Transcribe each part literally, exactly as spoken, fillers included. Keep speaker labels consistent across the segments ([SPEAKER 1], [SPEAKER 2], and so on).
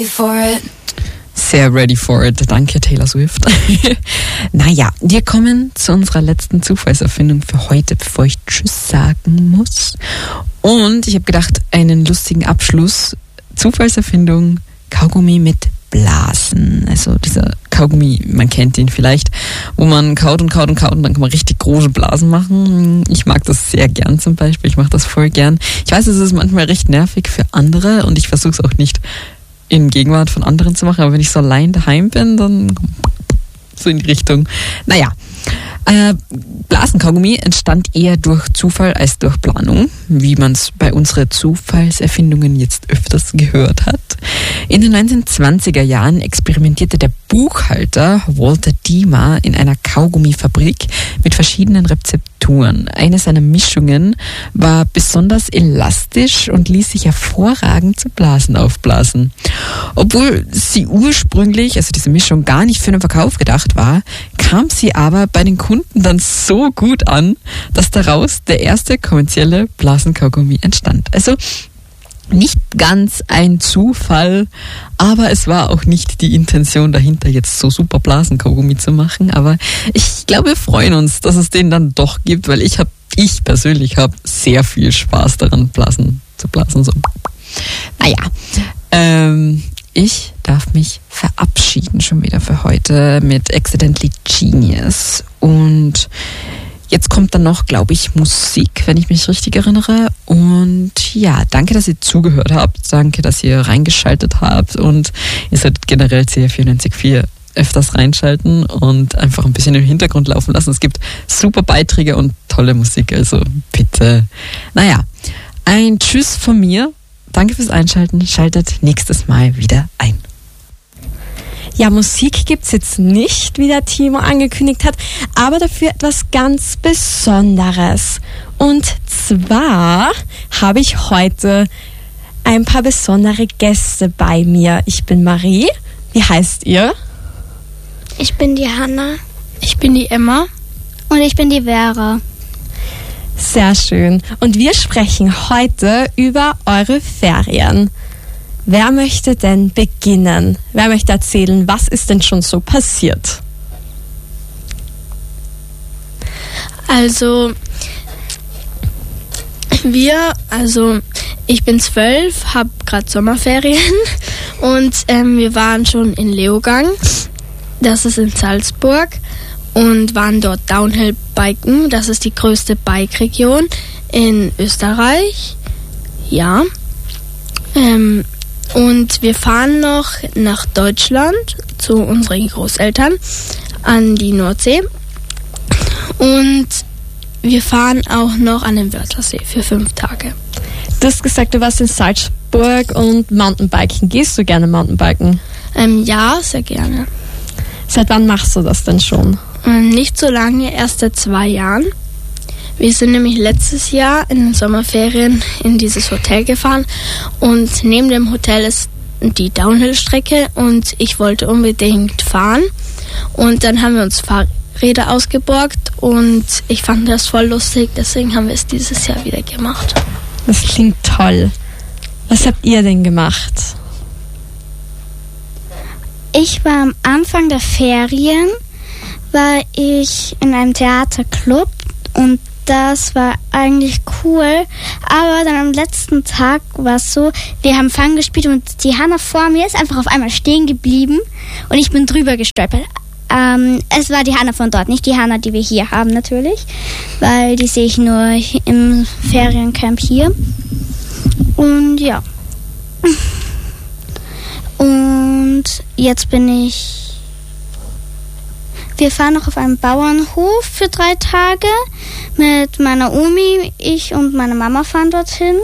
[SPEAKER 1] ready for it.
[SPEAKER 2] Sehr ready for it. Danke, Taylor Swift. Naja, wir kommen zu unserer letzten Zufallserfindung für heute, bevor ich Tschüss sagen muss. Und ich habe gedacht, einen lustigen Abschluss. Zufallserfindung, Kaugummi mit Blasen. Also dieser Kaugummi, man kennt ihn vielleicht, wo man kaut und kaut und kaut und dann kann man richtig große Blasen machen. Ich mag das sehr gern zum Beispiel. Ich mache das voll gern. Ich weiß, es ist manchmal recht nervig für andere und ich versuche es auch nicht in Gegenwart von anderen zu machen, aber wenn ich so allein daheim bin, dann so in die Richtung. Naja, äh, Blasenkaugummi entstand eher durch Zufall als durch Planung, wie man es bei unseren Zufallserfindungen jetzt öfters gehört hat. In den neunzehnhundertzwanziger Jahren experimentierte der Buchhalter Walter Diemer in einer Kaugummifabrik mit verschiedenen Rezepturen. Eine seiner Mischungen war besonders elastisch und ließ sich hervorragend zu Blasen aufblasen. Obwohl sie ursprünglich, also diese Mischung, gar nicht für den Verkauf gedacht war, kam sie aber bei den Kunden dann so gut an, dass daraus der erste kommerzielle Blasenkaugummi entstand. Also nicht ganz ein Zufall, aber es war auch nicht die Intention dahinter, jetzt so super Blasenkaugummi zu machen. Aber ich glaube, wir freuen uns, dass es den dann doch gibt, weil ich habe, ich persönlich habe sehr viel Spaß daran, Blasen zu blasen. So. Naja, ähm, ich darf mich verabschieden schon wieder für heute mit Accidentally Genius. Und jetzt kommt dann noch, glaube ich, Musik, wenn ich mich richtig erinnere. Und ja, danke, dass ihr zugehört habt. Danke, dass ihr reingeschaltet habt. Und ihr solltet generell C R vierundneunzig Komma vier öfters reinschalten und einfach ein bisschen im Hintergrund laufen lassen. Es gibt super Beiträge und tolle Musik, also bitte. Naja, ein Tschüss von mir. Danke fürs Einschalten. Schaltet nächstes Mal wieder ein.
[SPEAKER 3] Ja, Musik gibt's jetzt nicht, wie der Timo angekündigt hat, aber dafür etwas ganz Besonderes. Und zwar habe ich heute ein paar besondere Gäste bei mir. Ich bin Marie. Wie heißt ihr?
[SPEAKER 4] Ich bin die Hanna. Ich bin die Emma. Und ich bin die Vera.
[SPEAKER 3] Sehr schön. Und wir sprechen heute über eure Ferien. Wer möchte denn beginnen? Wer möchte erzählen, was ist denn schon so passiert?
[SPEAKER 4] Also, wir, also ich bin zwölf, habe gerade Sommerferien und ähm, wir waren schon in Leogang, das ist in Salzburg, und waren dort Downhill-Biken, das ist die größte Bike-Region in Österreich. Ja, ähm, und wir fahren noch nach Deutschland zu unseren Großeltern an die Nordsee. Und wir fahren auch noch an den Wörthersee für fünf Tage.
[SPEAKER 3] Du hast gesagt, du warst in Salzburg und Mountainbiken. Gehst du gerne Mountainbiken?
[SPEAKER 4] Ähm, ja, sehr gerne.
[SPEAKER 3] Seit wann machst du das denn schon?
[SPEAKER 4] Ähm, nicht so lange, erst seit zwei Jahren. Wir sind nämlich letztes Jahr in den Sommerferien in dieses Hotel gefahren und neben dem Hotel ist die Downhill-Strecke und ich wollte unbedingt fahren und dann haben wir uns Fahrräder ausgeborgt und ich fand das voll lustig, deswegen haben wir es dieses Jahr wieder gemacht.
[SPEAKER 3] Das klingt toll. Was habt ihr denn gemacht?
[SPEAKER 5] Ich war am Anfang der Ferien, war ich in einem Theaterclub und das war eigentlich cool, aber dann am letzten Tag war es so, wir haben Fang gespielt und die Hanna vor mir ist einfach auf einmal stehen geblieben und ich bin drüber gestolpert. Ähm, es war die Hanna von dort, nicht die Hanna, die wir hier haben natürlich, weil die sehe ich nur im Feriencamp hier. Und ja. Und jetzt bin ich... Wir fahren noch auf einem Bauernhof für drei Tage mit meiner Omi. Ich und meine Mama fahren dorthin.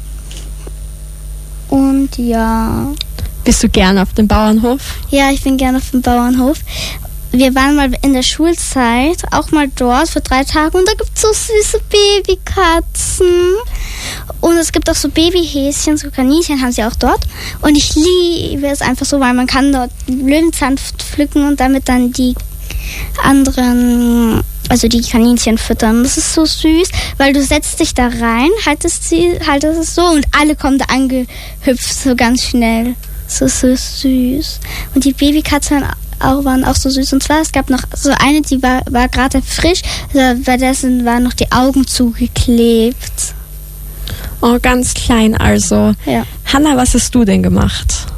[SPEAKER 5] Und ja.
[SPEAKER 3] Bist du gerne auf dem Bauernhof?
[SPEAKER 5] Ja, ich bin gerne auf dem Bauernhof. Wir waren mal in der Schulzeit auch mal dort für drei Tage und da gibt es so süße Babykatzen. Und es gibt auch so Babyhäschen, so Kaninchen haben sie auch dort. Und ich liebe es einfach so, weil man kann dort Löwenzahn pflücken und damit dann die anderen, also die Kaninchen füttern. Das ist so süß, weil du setzt dich da rein, haltest sie, haltest es so und alle kommen da angehüpft, so ganz schnell. so, so süß. Und die Babykatzen auch, waren auch so süß. Und zwar, es gab noch so eine, die war, war gerade frisch, also bei dessen waren noch die Augen zugeklebt.
[SPEAKER 3] Oh, ganz klein also.
[SPEAKER 5] Ja.
[SPEAKER 3] Hannah, was hast du denn gemacht?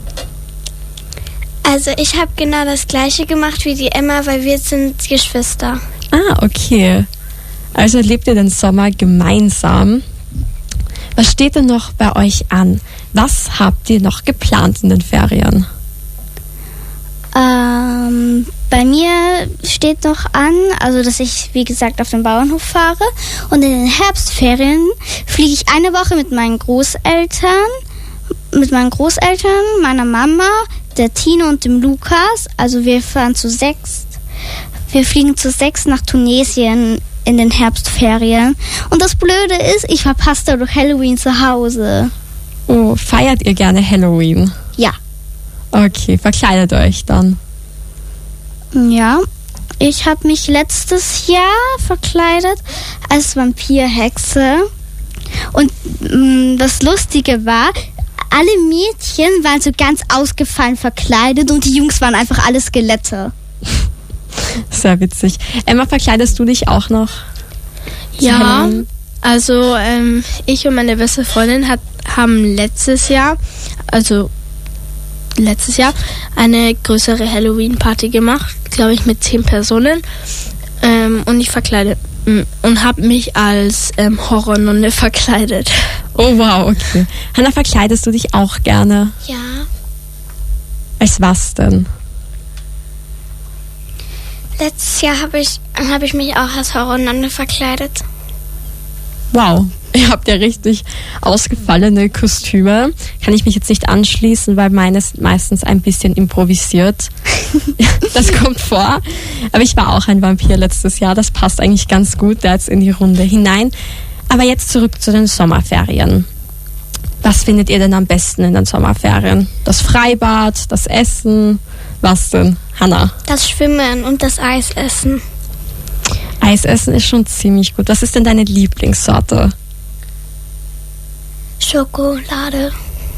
[SPEAKER 1] Also ich habe genau das gleiche gemacht wie die Emma, weil wir sind Geschwister.
[SPEAKER 3] Ah, okay. Also lebt ihr den Sommer gemeinsam. Was steht denn noch bei euch an? Was habt ihr noch geplant in den Ferien?
[SPEAKER 5] Ähm, bei mir steht noch an, also dass ich, wie gesagt, auf den Bauernhof fahre. Und in den Herbstferien fliege ich eine Woche mit meinen Großeltern, mit meinen Großeltern, meiner Mama, der Tino und dem Lukas. Also wir fahren zu sechs. Wir fliegen zu sechs nach Tunesien in den Herbstferien. Und das Blöde ist, ich verpasse dadurch Halloween zu Hause.
[SPEAKER 3] Oh, feiert ihr gerne Halloween?
[SPEAKER 5] Ja.
[SPEAKER 3] Okay, verkleidet euch dann.
[SPEAKER 5] Ja, ich habe mich letztes Jahr verkleidet als Vampirhexe. Und mh, das Lustige war, alle Mädchen waren so ganz ausgefallen verkleidet und die Jungs waren einfach alle Skelette.
[SPEAKER 3] Sehr witzig. Emma, verkleidest du dich auch noch?
[SPEAKER 4] Ja, also ähm, ich und meine beste Freundin hat, haben letztes Jahr, also letztes Jahr, eine größere Halloween-Party gemacht, glaube ich, mit zehn Personen. Ähm, und ich verkleide und habe mich als ähm, Horrornonne verkleidet.
[SPEAKER 3] Oh wow, okay. Hannah, verkleidest du dich auch gerne?
[SPEAKER 1] Ja.
[SPEAKER 3] Als was denn?
[SPEAKER 1] Letztes Jahr habe ich, hab ich mich auch als Horrornonne verkleidet.
[SPEAKER 3] Wow, ihr habt ja richtig ausgefallene Kostüme. Kann ich mich jetzt nicht anschließen, weil meines meistens ein bisschen improvisiert. Das kommt vor. Aber ich war auch ein Vampir letztes Jahr. Das passt eigentlich ganz gut da jetzt in die Runde hinein. Aber jetzt zurück zu den Sommerferien. Was findet ihr denn am besten in den Sommerferien? Das Freibad, das Essen, was denn? Hannah?
[SPEAKER 1] Das Schwimmen und das Eisessen.
[SPEAKER 3] Eisessen ist schon ziemlich gut. Was ist denn deine Lieblingssorte?
[SPEAKER 1] Schokolade.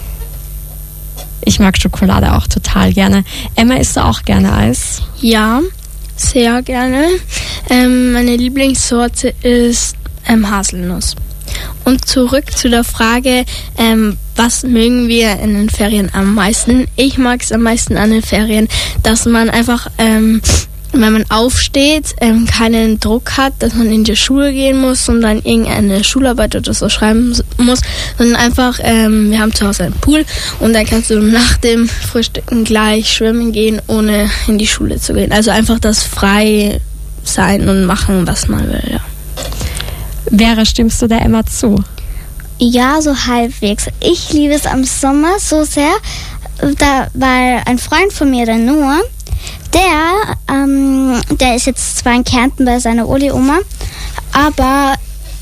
[SPEAKER 3] Ich mag Schokolade auch total gerne. Emma, isst du auch gerne Eis?
[SPEAKER 4] Ja, sehr gerne. Ähm, meine Lieblingssorte ist ähm, Haselnuss. Und zurück zu der Frage, ähm, was mögen wir in den Ferien am meisten? Ich mag es am meisten an den Ferien, dass man einfach, ähm, wenn man aufsteht, ähm, keinen Druck hat, dass man in die Schule gehen muss und dann irgendeine Schularbeit oder so schreiben muss, sondern einfach, ähm, wir haben zu Hause einen Pool und dann kannst du nach dem Frühstücken gleich schwimmen gehen, ohne in die Schule zu gehen. Also einfach das frei sein und machen, was man will, ja.
[SPEAKER 3] Vera, stimmst du der Emma zu?
[SPEAKER 5] Ja, so halbwegs. Ich liebe es am Sommer so sehr, da, weil ein Freund von mir, der Noah, der, ähm, der ist jetzt zwar in Kärnten bei seiner Oli-Oma, aber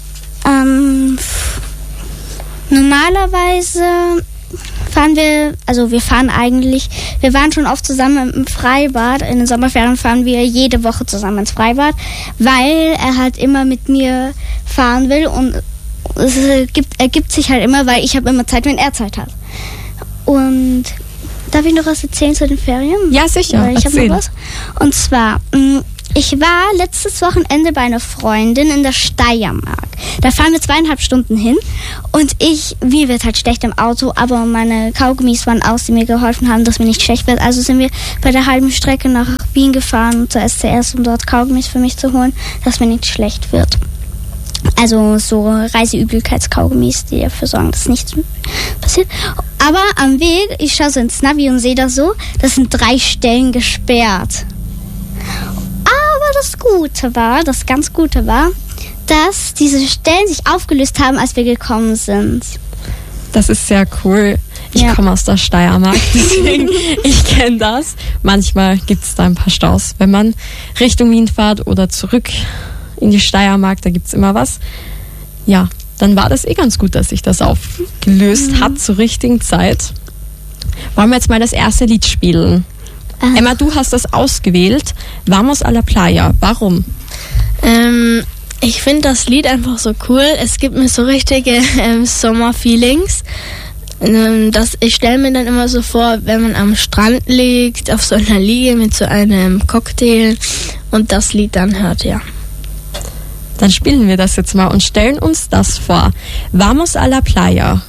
[SPEAKER 5] ähm, normalerweise fahren wir, also wir fahren eigentlich, wir waren schon oft zusammen im Freibad. In den Sommerferien fahren wir jede Woche zusammen ins Freibad, weil er halt immer mit mir fahren will und es ergibt, ergibt sich halt immer, weil ich habe immer Zeit, wenn er Zeit hat. Und darf ich noch was erzählen zu den Ferien?
[SPEAKER 3] Ja, sicher.
[SPEAKER 5] Weil ich habe noch was. Und zwar, ich war letztes Wochenende bei einer Freundin in der Steiermark. Da fahren wir zweieinhalb Stunden hin und ich, mir wird halt schlecht im Auto, aber meine Kaugummis waren aus, die mir geholfen haben, dass mir nicht schlecht wird. Also sind wir bei der halben Strecke nach Wien gefahren zur S C S, um dort Kaugummis für mich zu holen, dass mir nicht schlecht wird. Also so Reiseübelkeitskaugummis, die dafür sorgen, dass nichts passiert. Aber am Weg, ich schaue so ins Navi und sehe das so, das sind drei Stellen gesperrt. Aber das Gute war, das ganz Gute war, dass diese Stellen sich aufgelöst haben, als wir gekommen sind.
[SPEAKER 3] Das ist sehr cool. Ich
[SPEAKER 5] Ja.
[SPEAKER 3] komme aus der Steiermark, deswegen ich kenne das. Manchmal gibt es da ein paar Staus, wenn man Richtung Wien fährt oder zurück in die Steiermark, da gibt es immer was. Ja, dann war das eh ganz gut, dass sich das aufgelöst mhm. hat zur richtigen Zeit. Wollen wir jetzt mal das erste Lied spielen?
[SPEAKER 5] Ah.
[SPEAKER 3] Emma, du hast das ausgewählt. Vamos a la Playa. Warum?
[SPEAKER 4] Ähm, ich finde das Lied einfach so cool. Es gibt mir so richtige ähm, Sommerfeelings. Ähm, das, ich stelle mir dann immer so vor, wenn man am Strand liegt, auf so einer Liege mit so einem Cocktail und das Lied dann hört, ja.
[SPEAKER 3] Dann spielen wir das jetzt mal und stellen uns das vor. Vamos a la playa.